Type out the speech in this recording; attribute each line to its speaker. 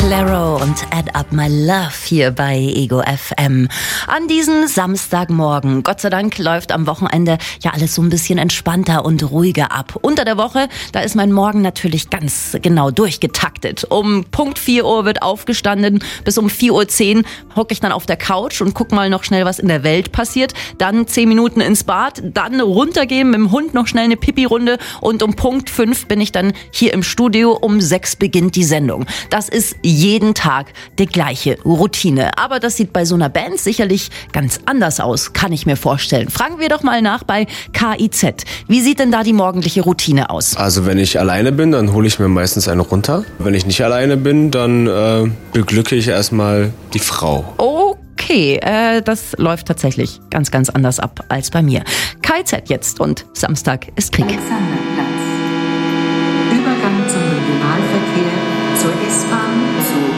Speaker 1: Claro und Add Up My Love hier bei Ego FM. An diesem Samstagmorgen. Gott sei Dank läuft am Wochenende ja alles so ein bisschen entspannter und ruhiger ab. Unter der Woche, da ist mein Morgen natürlich ganz genau durchgetaktet. Um Punkt 4 Uhr wird aufgestanden, bis um 4:10 Uhr hocke ich dann auf der Couch und guck mal noch schnell, was in der Welt passiert. Dann 10 Minuten ins Bad, dann runtergehen, mit dem Hund noch schnell eine Pipi-Runde und um Punkt 5 bin ich dann hier im Studio. Um 6 beginnt die Sendung. Das ist jeden Tag die gleiche Routine. Aber das sieht bei so einer Band sicherlich ganz anders aus, kann ich mir vorstellen. Fragen wir doch mal nach bei KIZ. Wie sieht denn da die morgendliche Routine aus?
Speaker 2: Also wenn ich alleine bin, dann hole ich mir meistens eine runter. Wenn ich nicht alleine bin, dann beglücke ich erstmal die Frau.
Speaker 1: Okay, das läuft tatsächlich ganz, ganz anders ab als bei mir. KIZ jetzt und Samstag ist Krieg.
Speaker 3: Alexanderplatz. Übergang zum Regionalverkehr zur S-Bahn.